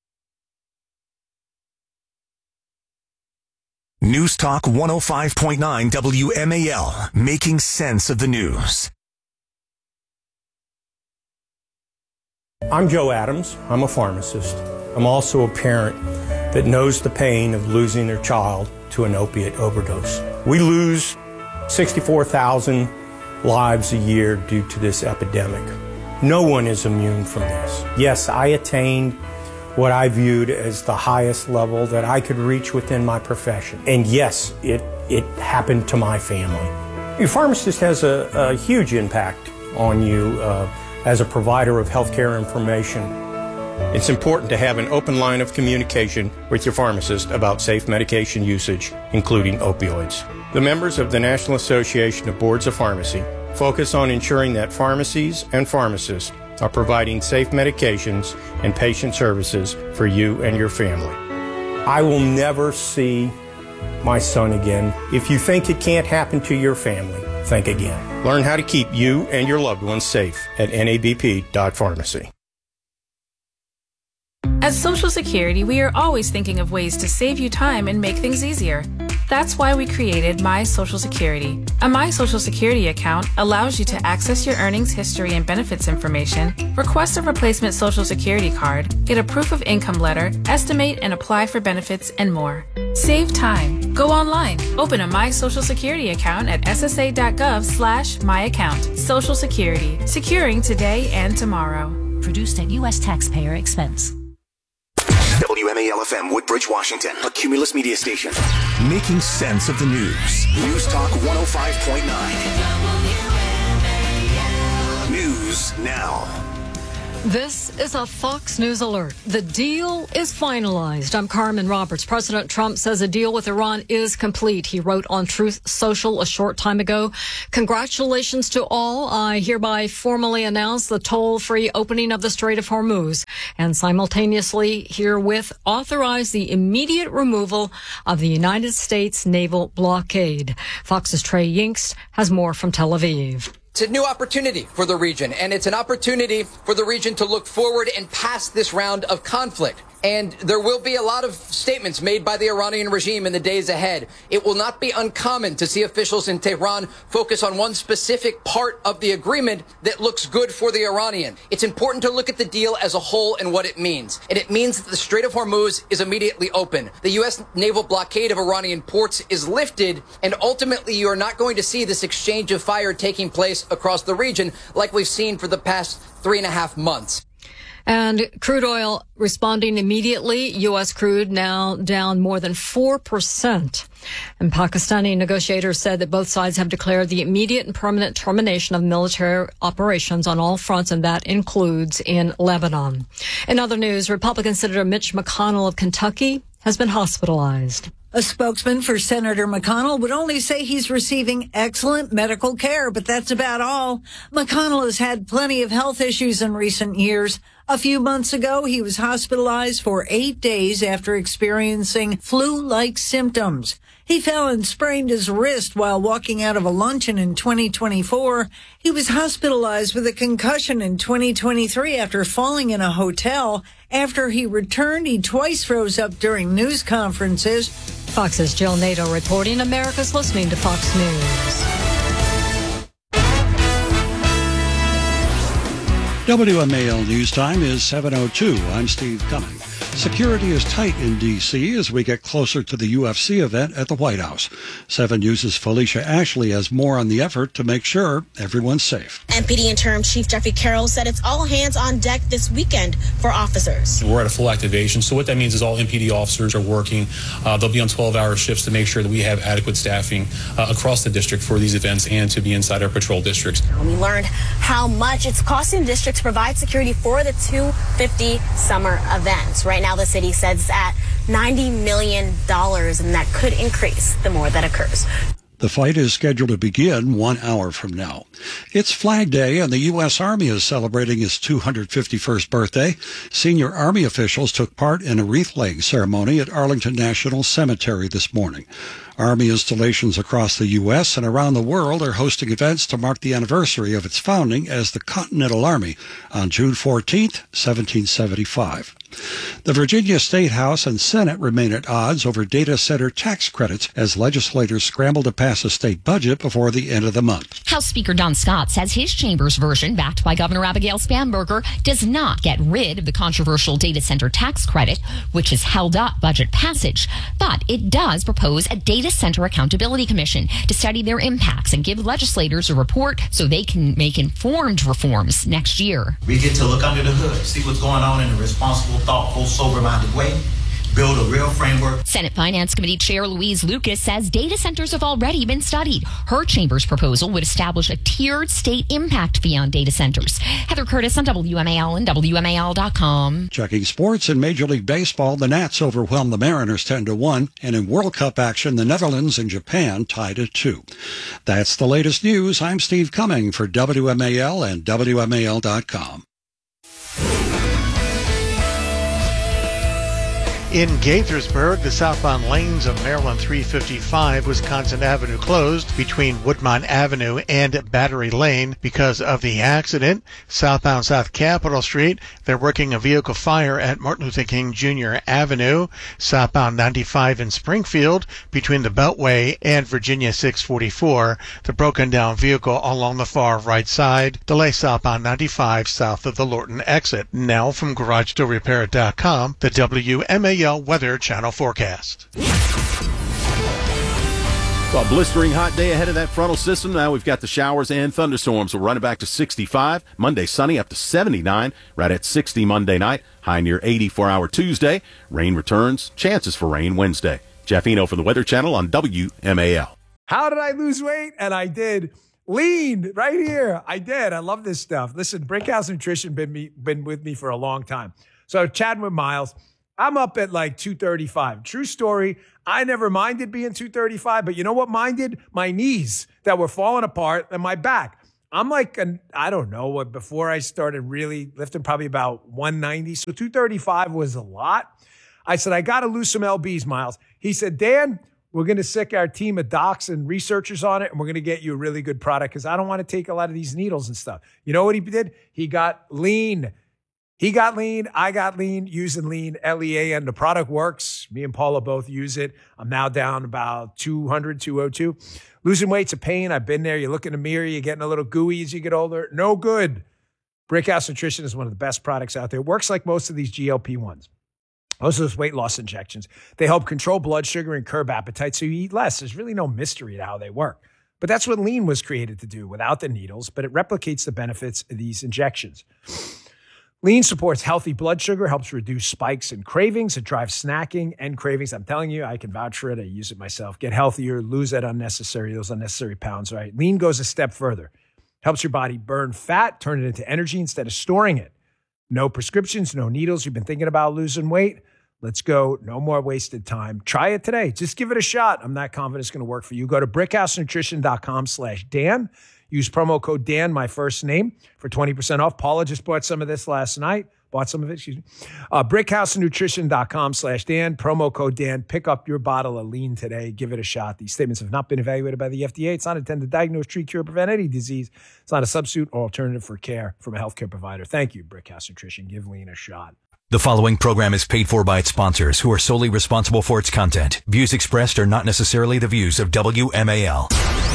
News Talk one oh five point nine W M A L, making sense of the news. I'm Joe Adams. I'm a pharmacist. I'm also a parent that knows the pain of losing their child to an opiate overdose. We lose sixty-four thousand lives a year due to this epidemic. No one is immune from this. Yes, I attained what I viewed as the highest level that I could reach within my profession. And yes, it, it happened to my family. Your pharmacist has a, a huge impact on you uh, as a provider of healthcare information. It's important to have an open line of communication with your pharmacist about safe medication usage, including opioids. The members of the National Association of Boards of Pharmacy focus on ensuring that pharmacies and pharmacists are providing safe medications and patient services for you and your family. I will never see my son again. If you think it can't happen to your family, think again. Learn how to keep you and your loved ones safe at N A B P dot pharmacy. At Social Security, we are always thinking of ways to save you time and make things easier. That's why we created My Social Security. A My Social Security account allows you to access your earnings history and benefits information, request a replacement Social Security card, get a proof of income letter, estimate and apply for benefits, and more. Save time. Go online. Open a My Social Security account at ssa.gov slash my account. Social Security. Securing today and tomorrow. Produced at U S taxpayer expense. W M A L F M, Woodbridge, Washington, a Cumulus media station. Making sense of the news. News Talk one oh five point nine. News now. This is a Fox News alert. The deal is finalized. I'm Carmen Roberts. President Trump says a deal with Iran is complete. He wrote on Truth Social a short time ago. Congratulations to all. I hereby formally announce the toll-free opening of the Strait of Hormuz and simultaneously herewith authorize the immediate removal of the United States naval blockade. Fox's Trey Yingst has more from Tel Aviv. It's a new opportunity for the region, and it's an opportunity for the region to look forward and past this round of conflict. And there will be a lot of statements made by the Iranian regime in the days ahead. It will not be uncommon to see officials in Tehran focus on one specific part of the agreement that looks good for the Iranian. It's important to look at the deal as a whole and what it means. And it means that the Strait of Hormuz is immediately open. The U S naval blockade of Iranian ports is lifted, and ultimately you are not going to see this exchange of fire taking place across the region like we've seen for the past three and a half months. And crude oil responding immediately. U S crude now down more than four percent. And Pakistani negotiators said that both sides have declared the immediate and permanent termination of military operations on all fronts, and that includes in Lebanon. In other news, Republican Senator Mitch McConnell of Kentucky has been hospitalized. A spokesman for Senator McConnell would only say he's receiving excellent medical care, but that's about all. McConnell has had plenty of health issues in recent years. A few months ago, he was hospitalized for eight days after experiencing flu-like symptoms. He fell and sprained his wrist while walking out of a luncheon in twenty twenty-four. He was hospitalized with a concussion in twenty twenty-three after falling in a hotel. After he returned, he twice froze up during news conferences. Fox's Jill Nato reporting. America's listening to Fox News. W M A L News Time is seven oh two. I'm Steve Cumming. Security is tight in D C as we get closer to the U F C event at the White House. seven News' Felicia Ashley has more on the effort to make sure everyone's safe. M P D Interim Chief Jeffrey Carroll said it's all hands on deck this weekend for officers. We're at a full activation, so what that means is all M P D officers are working. Uh, they'll be on twelve-hour shifts to make sure that we have adequate staffing uh, across the district for these events and to be inside our patrol districts. We learned how much it's costing the district to provide security for the two fifty summer events. Right now, the city says it's at ninety million dollars, and that could increase the more that occurs. The fight is scheduled to begin one hour from now. It's Flag Day, and the U S Army is celebrating its two hundred fifty-first birthday. Senior Army officials took part in a wreath-laying ceremony at Arlington National Cemetery this morning. Army installations across the U S and around the world are hosting events to mark the anniversary of its founding as the Continental Army on June fourteenth, seventeen seventy-five. The Virginia State House and Senate remain at odds over data center tax credits as legislators scramble to pass a state budget before the end of the month. House Speaker Don Scott says his chamber's version, backed by Governor Abigail Spanberger, does not get rid of the controversial data center tax credit, which has held up budget passage. But it does propose a data center accountability commission to study their impacts and give legislators a report so they can make informed reforms next year. We get to look under the hood, see what's going on in a responsible, thoughtful, sober-minded way, build a real framework. Senate Finance Committee Chair Louise Lucas says data centers have already been studied. Her chamber's proposal would establish a tiered state impact fee on data centers. Heather Curtis on W M A L and W M A L dot com. Checking sports in Major League Baseball, the Nats overwhelmed the Mariners ten to one, and in World Cup action, the Netherlands and Japan tied at two. That's the latest news. I'm Steve Cumming for W M A L and W M A L dot com. In Gaithersburg, the southbound lanes of Maryland three fifty-five, Wisconsin Avenue closed between Woodmont Avenue and Battery Lane because of the accident. Southbound South Capitol Street, they're working a vehicle fire at Martin Luther King Junior Avenue. Southbound ninety-five in Springfield between the Beltway and Virginia six forty-four, the broken down vehicle along the far right side. Delay southbound ninety-five south of the Lorton exit. Now from Garage Door Repair dot com, the W M A L Weather Channel forecast. So a blistering hot day ahead of that frontal system. Now we've got the showers and thunderstorms. We'll run it back to sixty-five. Monday sunny up to seventy-nine. Right at sixty Monday night. High near eighty for our Tuesday. Rain returns. Chances for rain Wednesday. Jeff Eno from the Weather Channel on W M A L. How did I lose weight? And I did. Lean right here. I did. I love this stuff. Listen, Brickhouse Nutrition been me, been with me for a long time. So chatting with Miles, I'm up at like two thirty-five. True story. I never minded being two thirty-five, but you know what minded? My knees that were falling apart and my back. I'm like, an, I don't know, what before I started really lifting, probably about one ninety. So two thirty-five was a lot. I said, I got to lose some L Bs, Miles. He said, Dan, we're going to sick our team of docs and researchers on it, and we're going to get you a really good product because I don't want to take a lot of these needles and stuff. You know what he did? He got lean. He got lean. I got lean using lean, L E A N. The product works. Me and Paula both use it. I'm now down about two hundred, two oh two. Losing weight's a pain. I've been there. You look in the mirror. You're getting a little gooey as you get older. No good. Brickhouse Nutrition is one of the best products out there. It works like most of these G L P ones. Most of those weight loss injections. They help control blood sugar and curb appetite so you eat less. There's really no mystery to how they work. But that's what lean was created to do without the needles, but it replicates the benefits of these injections. Lean supports healthy blood sugar, helps reduce spikes and cravings. It drives snacking and cravings. I'm telling you, I can vouch for it. I use it myself. Get healthier, lose that unnecessary, those unnecessary pounds, right? Lean goes a step further. Helps your body burn fat, turn it into energy instead of storing it. No prescriptions, no needles. You've been thinking about losing weight? Let's go. No more wasted time. Try it today. Just give it a shot. I'm not confident it's going to work for you. Go to brickhousenutrition.com slash Dan. Use promo code Dan, my first name, for twenty percent off. Paula just bought some of this last night. Bought some of it, excuse me. Uh, brickhousenutrition.com slash Dan. Promo code Dan. Pick up your bottle of lean today. Give it a shot. These statements have not been evaluated by the F D A. It's not intended to diagnose, treat, cure, prevent any disease. It's not a substitute or alternative for care from a healthcare provider. Thank you, Brickhouse Nutrition. Give lean a shot. The following program is paid for by its sponsors, who are solely responsible for its content. Views expressed are not necessarily the views of W M A L.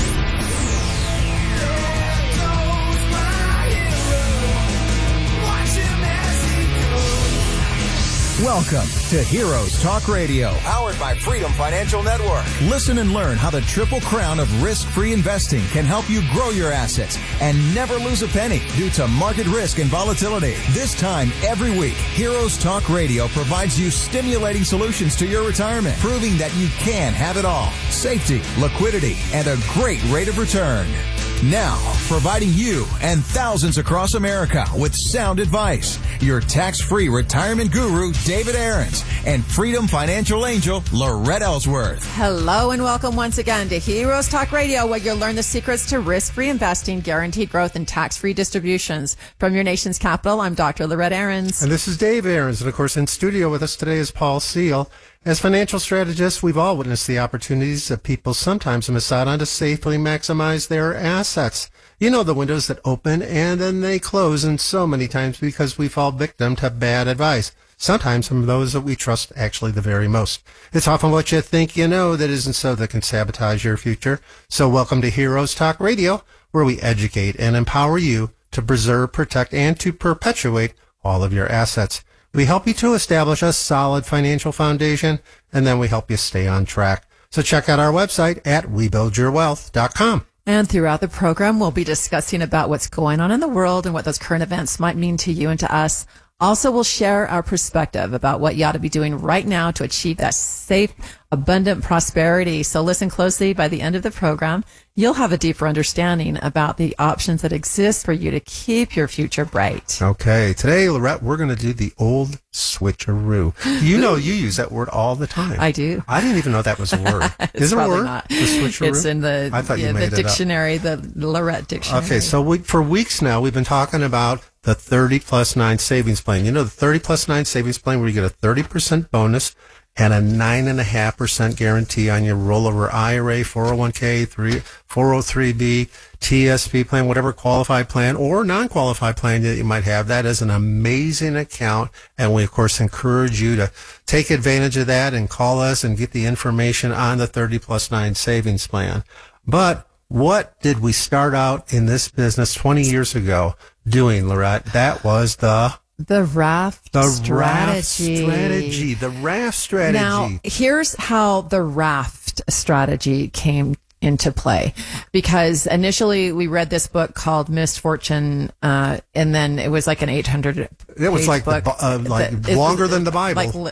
Welcome to Heroes Talk Radio, powered by Freedom Financial Network. Listen and learn how the Triple Crown of risk-free investing can help you grow your assets and never lose a penny due to market risk and volatility. This time every week, Heroes Talk Radio provides you stimulating solutions to your retirement, proving that you can have it all: safety, liquidity, and a great rate of return. Now, providing you and thousands across America with sound advice, your tax-free retirement guru, David Aarons, and Freedom Financial Angel, Lorette Ellsworth. Hello and welcome once again to Heroes Talk Radio, where you'll learn the secrets to risk-free investing, guaranteed growth, and tax-free distributions. From your nation's capital, I'm Doctor Lorette Aarons. And this is Dave Aarons. And, of course, in studio with us today is Paul Seal. As financial strategists, we've all witnessed the opportunities that people sometimes miss out on to safely maximize their assets. You know, the windows that open and then they close, and so many times because we fall victim to bad advice. Sometimes from those that we trust actually the very most. It's often what you think you know that isn't so that can sabotage your future. So welcome to Heroes Talk Radio, where we educate and empower you to preserve, protect, and to perpetuate all of your assets. We help you to establish a solid financial foundation, and then we help you stay on track. So check out our website at we build your wealth dot com. And throughout the program, we'll be discussing about what's going on in the world and what those current events might mean to you and to us. Also, we'll share our perspective about what you ought to be doing right now to achieve that safe, abundant prosperity. So listen closely. By the end of the program, you'll have a deeper understanding about the options that exist for you to keep your future bright. Okay. Today, Lorette, we're going to do the old switcheroo. You know, you use that word all the time. I do. I didn't even know that was a word. Is it a word? Not. The switcheroo? It's in the, I thought yeah, you made the it dictionary, up. the Lorette dictionary. Okay. So we, for weeks now, we've been talking about the thirty plus nine savings plan. You know, the thirty plus nine savings plan where you get a thirty percent bonus and a nine point five percent guarantee on your rollover I R A, four oh one k, four oh three b, T S P plan, whatever qualified plan or non-qualified plan that you might have. That is an amazing account. And we, of course, encourage you to take advantage of that and call us and get the information on the thirty plus nine savings plan. But what did we start out in this business twenty years ago doing, Lorette? That was the... The raft the strategy. raft strategy. The raft strategy. Now, here's how the raft strategy came into play, because initially we read this book called Misfortune, uh, and then it was like an eight hundred It was like book. the, uh, like it, longer it, than the Bible. Like,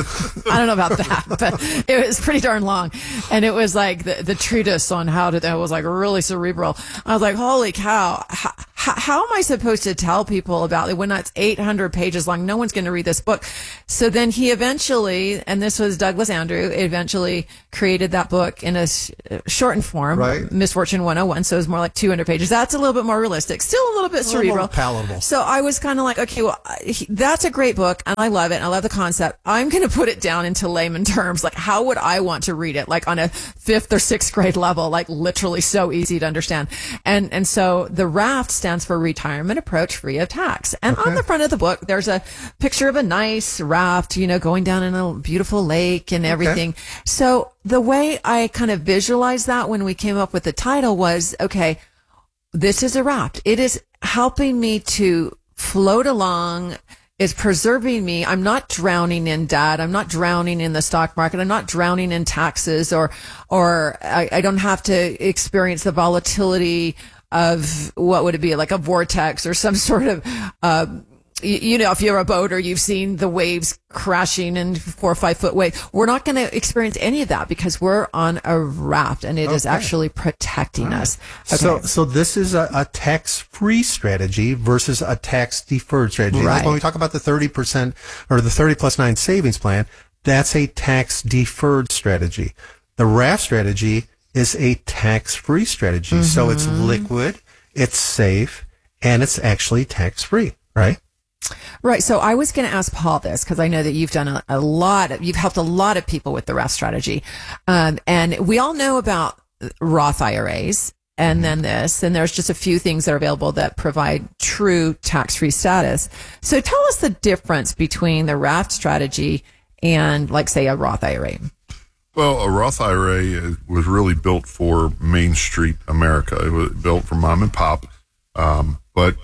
I don't know about that, but it was pretty darn long, and it was like the, the treatise on how to. It was like really cerebral. I was like, holy cow! How, how, how am I supposed to tell people about it when it's eight hundred pages long? No one's going to read this book. So then he eventually, and this was Douglas Andrew, eventually created that book in a short form, right. Misfortune one oh one, so it was more like two hundred pages. That's a little bit more realistic, still a little bit a little cerebral, more palatable. So I was kind of like, okay, well, he, that's a great book, and I love it, and I love the concept. I'm going to put it down into layman terms. Like, how would I want to read it? Like on a fifth or sixth grade level, like literally so easy to understand. And and so the RAFT stands for Retirement Approach Free of Tax. And Okay. on the front of the book, there's a picture of a nice raft, you know, going down in a beautiful lake and everything. So the way I kind of visualized that when we came up with the title was, okay, this is a raft. It is helping me to float along. It's preserving me. I'm not drowning in debt. I'm not drowning in the stock market. I'm not drowning in taxes, or, or I, I don't have to experience the volatility of what would it be, like a vortex or some sort of, uh, you, you know, if you're a boater, you've seen the waves crashing in four or five foot waves. We're not going to experience any of that because we're on a raft, and it is Okay. actually protecting us. Okay. So, so this is a, a tax-free strategy versus a tax-deferred strategy. Like Right. when we talk about the thirty percent or the thirty plus nine savings plan, that's a tax-deferred strategy. The RAFT strategy is a tax-free strategy. So it's Mhm. liquid, it's safe, and it's actually tax-free, right? Right. So I was going to ask Paul this because I know that you've done a, a lot of, you've helped a lot of people with the RAFT strategy. Um, and we all know about Roth I R As and then this, and there's just a few things that are available that provide true tax-free status. So tell us the difference between the RAFT strategy and, like, say, a Roth I R A. Well, a Roth I R A was really built for Main Street America. It was built for mom and pop. Um, but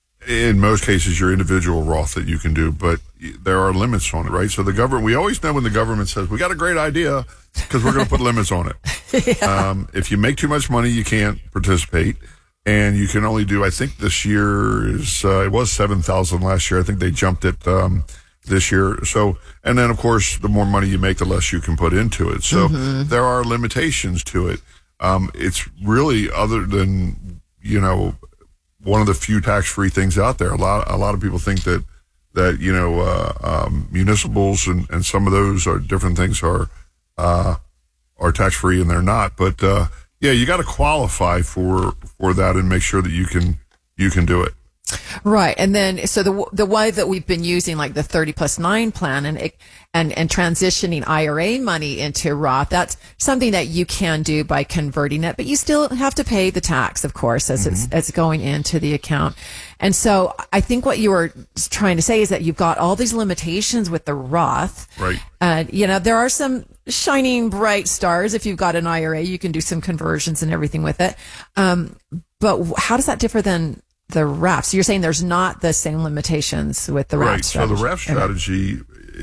in most cases, your individual Roth that you can do, but there are limits on it, right? So the government, we always know when the government says, we got a great idea because we're going to put limits on it. Yeah. Um, if you make too much money, you can't participate. And you can only do, I think this year is, uh, it was seven thousand last year. I think they jumped it, um, this year. So, and then of course, the more money you make, the less you can put into it. So Mhm. there are limitations to it. Um, it's really, other than, you know, one of the few tax-free things out there. A lot, a lot of people think that, that, you know, uh, um, municipals and, and some of those are different things are, uh, are tax-free, and they're not. But, uh, yeah, you got to qualify for, for that and make sure that you can, you can do it. Right. And then, so the, the way that we've been using like the thirty plus nine plan and, and, and transitioning I R A money into Roth, that's something that you can do by converting it, but you still have to pay the tax, of course, as it's, as going into the account. And so I think what you were trying to say is that you've got all these limitations with the Roth. Right. Uh, you know, there are some shining bright stars. If you've got an I R A, you can do some conversions and everything with it. Um, but how does that differ than the RAFT? So you're saying there's not the same limitations with the RAFT Right. strategy. So the RAFT strategy,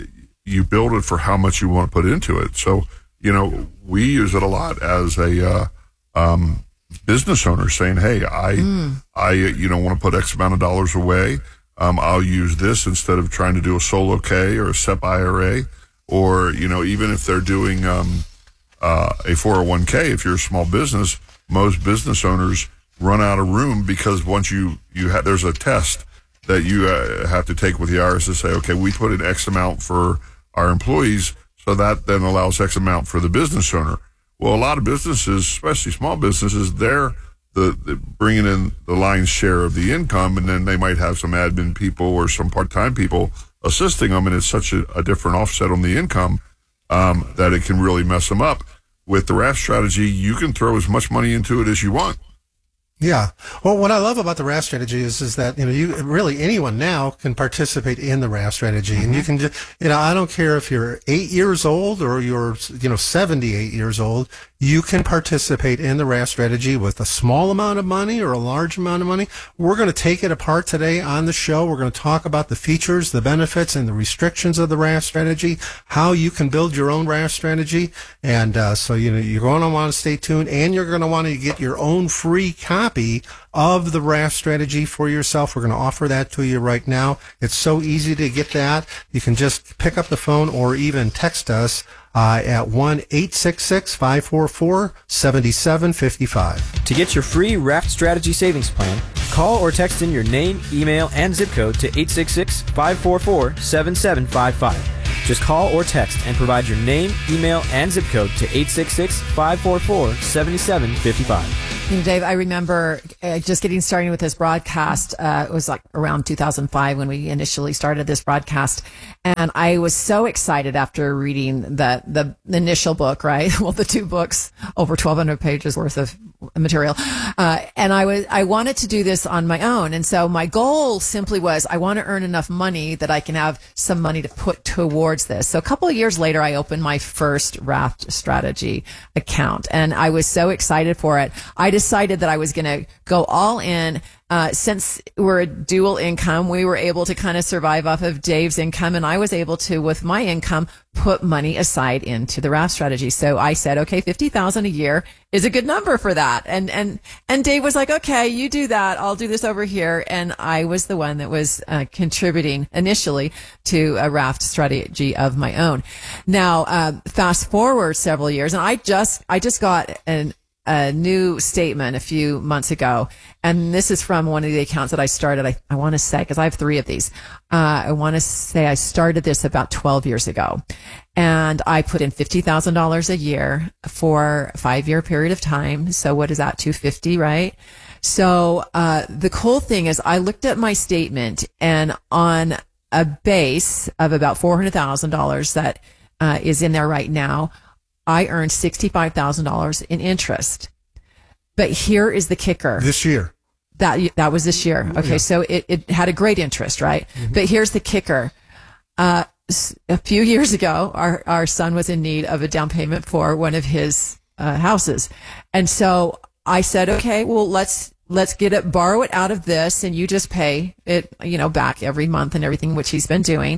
you build it for how much you want to put into it. So, you know, we use it a lot as a uh, um, business owner saying, hey, I, Mm. I, you know, want to put X amount of dollars away. Um, I'll use this instead of trying to do a solo K or a S E P I R A, or, you know, even if they're doing um, uh, a four oh one K, if you're a small business, most business owners run out of room because once you, you have, there's a test that you uh, have to take with the I R S to say, okay, we put in X amount for our employees, so that then allows X amount for the business owner. Well, a lot of businesses, especially small businesses, their the, the bringing in the lion's share of the income, and then they might have some admin people or some part-time people assisting them, and it's such a, a different offset on the income um, that it can really mess them up. With the R A F strategy, you can throw as much money into it as you want. Yeah. Well, what I love about the R A F strategy is, is that, you know, you really anyone now can participate in the R A F strategy. Mm-hmm. And you can just, you know, I don't care if you're eight years old or you're, you know, seventy-eight years old, you can participate in the R A F strategy with a small amount of money or a large amount of money. We're going to take it apart today on the show. We're going to talk about the features, the benefits, and the restrictions of the R A F strategy, how you can build your own R A F strategy. And uh, so, you know, you're going to want to stay tuned, and you're going to want to get your own free copy of the R A F strategy for yourself. We're going to offer that to you right now. It's so easy to get that. You can just pick up the phone or even text us Uh, at one eight six six, five four four, seven seven five five. To get your free R A F Strategy Savings Plan, call or text in your name, email, and zip code to eight six six, five four four, seven seven five five. Just call or text and provide your name, email, and zip code to eight six six, five four four, seven seven five five. You know, Dave, I remember uh, just getting started with this broadcast. Uh, it was like around two thousand five when we initially started this broadcast. And I was so excited after reading the, the initial book, right? Well, the two books, over twelve hundred pages worth of material. Uh, and I was, I wanted to do this on my own. And so my goal simply was, I want to earn enough money that I can have some money to put towards this. So a couple of years later, I opened my first R A F strategy account, and I was so excited for it. I decided that I was going to go all in. Uh, since we're a dual income, we were able to kind of survive off of Dave's income, and I was able to, with my income, put money aside into the R A F strategy. So I said, okay, fifty thousand a year is a good number for that. And, and, and Dave was like, okay, you do that. I'll do this over here. And I was the one that was uh, contributing initially to a R A F strategy of my own. Now, uh, fast forward several years, and I just, I just got an, a new statement a few months ago, and this is from one of the accounts that I started. I, I want to say, because I have three of these, uh, I want to say I started this about twelve years ago, and I put in fifty thousand dollars a year for a five year period of time. So what is that? two hundred fifty, right? So, uh, the cool thing is I looked at my statement, and on a base of about four hundred thousand dollars that, uh, is in there right now, I earned sixty-five thousand dollars in interest. But here is the kicker. This year. That that was this year. Okay, yeah. So it, it had a great interest, right? Mm-hmm. But here's the kicker. Uh, a few years ago, our, our son was in need of a down payment for one of his uh, houses. And so I said, okay, well, let's let's get it, borrow it out of this, and you just pay it, you know, back every month and everything, which he's been doing.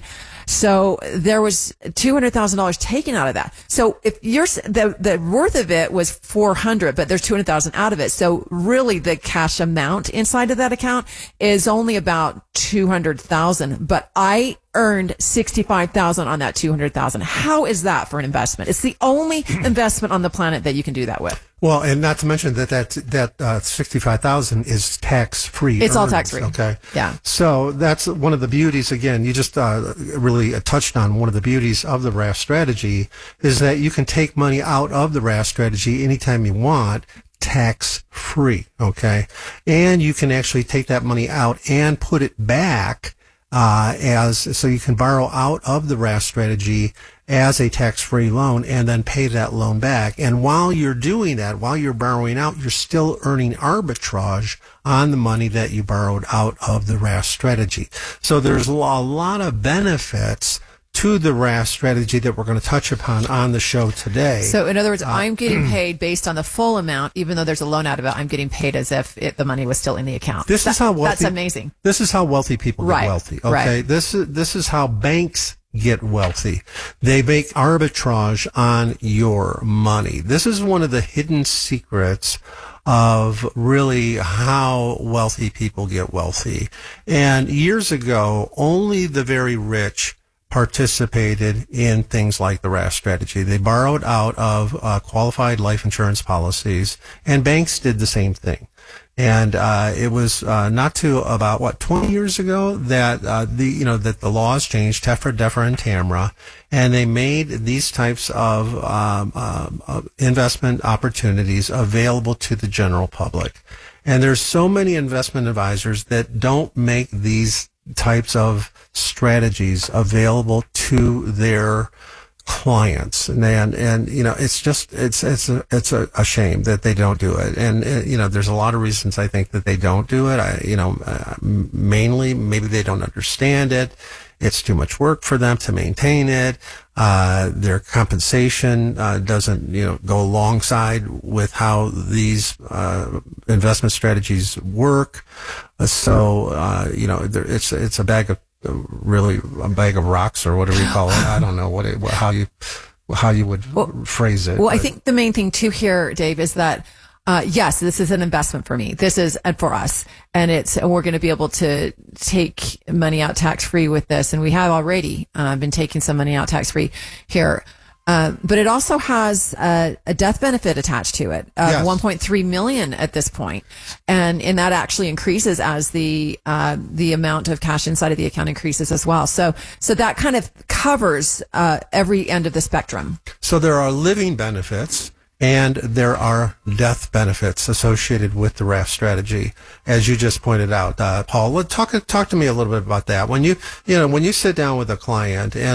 So there was two hundred thousand dollars taken out of that. So if you're, the, the worth of it was four hundred, but there's two hundred thousand out of it. So really the cash amount inside of that account is only about two hundred thousand, but I earned sixty-five thousand on that two hundred thousand. How is that for an investment? It's the only investment on the planet that you can do that with. Well, and not to mention that that, that uh, sixty-five thousand is tax free. It's all tax free. Okay. Yeah. So that's one of the beauties. Again, you just uh, really touched on one of the beauties of the R A F strategy is that you can take money out of the R A F strategy anytime you want, tax free. Okay. And you can actually take that money out and put it back uh, as, so you can borrow out of the R A F strategy as a tax-free loan and then pay that loan back. And while you're doing that, while you're borrowing out, you're still earning arbitrage on the money that you borrowed out of the R A F strategy. So there's a lot of benefits to the R A F strategy that we're going to touch upon on the show today. So in other words, uh, I'm getting paid based on the full amount, even though there's a loan out of it. I'm getting paid as if it, the money was still in the account. This that, is how wealthy, that's amazing. This is how wealthy people right. get wealthy. Okay, right. this is this is how banks get wealthy. They make arbitrage on your money. This is one of the hidden secrets of really how wealthy people get wealthy. And years ago, only the very rich participated in things like the R A F strategy. They borrowed out of uh, qualified life insurance policies, and banks did the same thing. And uh, it was uh, not too about what twenty years ago that uh, the you know that the laws changed, Tefra, DEFRA, and TAMRA, and they made these types of um, um, uh, investment opportunities available to the general public. And there's so many investment advisors that don't make these types of strategies available to their clients, and and, and you know it's just it's it's a, it's a, a shame that they don't do it. And uh, you know there's a lot of reasons I think that they don't do it. I you know uh, mainly maybe they don't understand it. It's too much work for them to maintain it. Uh, their compensation uh, doesn't you know go alongside with how these uh, investment strategies work. Uh, so uh, you know there, it's it's a bag of really a bag of rocks, or whatever you call it. I don't know what it, how you how you would well, phrase it. Well, I think the main thing too here, Dave, is that uh, yes, this is an investment for me. This is for us, and it's and we're going to be able to take money out tax free with this, and we have already uh, been taking some money out tax free here. Uh, but it also has a, a death benefit attached to it of Yes. one point three million at this point, and and that actually increases as the uh, the amount of cash inside of the account increases as well. So so that kind of covers uh, every end of the spectrum. So there are living benefits and there are death benefits associated with the R A F strategy, as you just pointed out, uh, Paul. Let talk talk to me a little bit about that. When you you know when you sit down with a client and